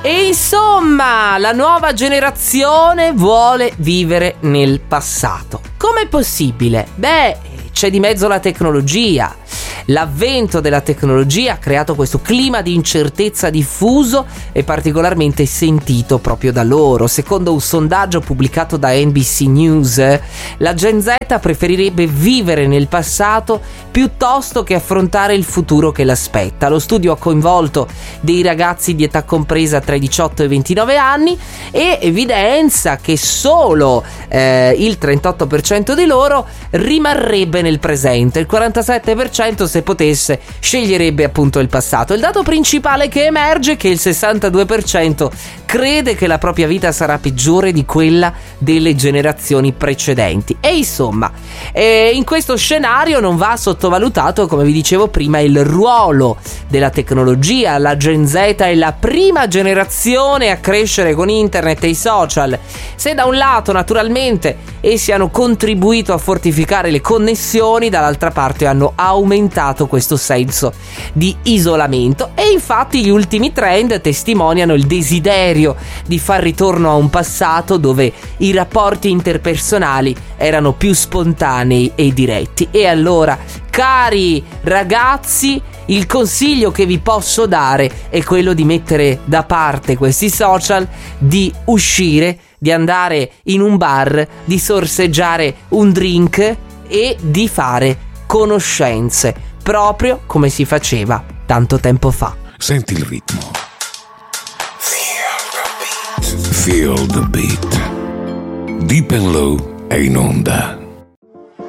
E insomma, la nuova generazione vuole vivere nel passato. Com'è possibile? Beh, c'è di mezzo la tecnologia. L'avvento della tecnologia ha creato questo clima di incertezza diffuso e particolarmente sentito proprio da loro. Secondo un sondaggio pubblicato da NBC News, la Gen Z preferirebbe vivere nel passato piuttosto che affrontare il futuro che l'aspetta. Lo studio ha coinvolto dei ragazzi di età compresa tra i 18 e i 29 anni e evidenzia che solo il 38% di loro rimarrebbe nel presente, il 47% se potesse sceglierebbe appunto il passato. Il dato principale che emerge è che il 62% crede che la propria vita sarà peggiore di quella delle generazioni precedenti. E insomma, in questo scenario non va sottovalutato, come vi dicevo prima, il ruolo della tecnologia. La Gen Z è la prima generazione a crescere con internet e i social. Se da un lato naturalmente essi hanno contribuito a fortificare le connessioni, dall'altra parte hanno aumentato questo senso di isolamento. E infatti gli ultimi trend testimoniano il desiderio di far ritorno a un passato dove i rapporti interpersonali erano più spontanei e diretti. E allora, cari ragazzi, il consiglio che vi posso dare è quello di mettere da parte questi social, di uscire, di andare in un bar, di sorseggiare un drink e di fare conoscenze, proprio come si faceva tanto tempo fa. Senti il ritmo. Feel the beat. Deep and Low è in onda.